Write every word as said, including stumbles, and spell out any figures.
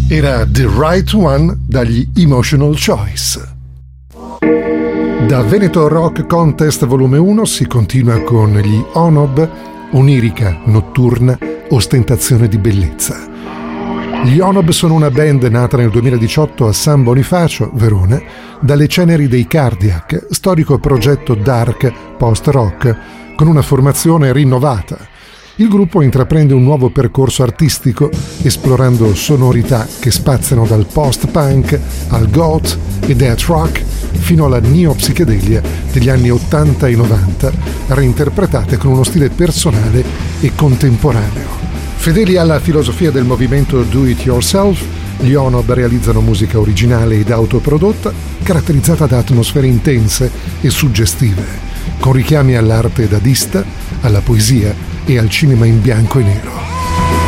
Era The Right One dagli Emotional Choice. Da Veneto Rock Contest volume uno si continua con gli Onob, onirica, notturna, ostentazione di bellezza. Gli Onob sono una band nata nel duemiladiciotto a San Bonifacio, Verona, dalle ceneri dei Cardiac, storico progetto dark post-rock con una formazione rinnovata. Il gruppo intraprende un nuovo percorso artistico, esplorando sonorità che spaziano dal post-punk al goth e death rock fino alla neo-psichedelia degli anni ottanta e novanta, reinterpretate con uno stile personale e contemporaneo. Fedeli alla filosofia del movimento Do It Yourself, gli Onob realizzano musica originale ed autoprodotta, caratterizzata da atmosfere intense e suggestive, con richiami all'arte dadista, alla poesia e al cinema in bianco e nero.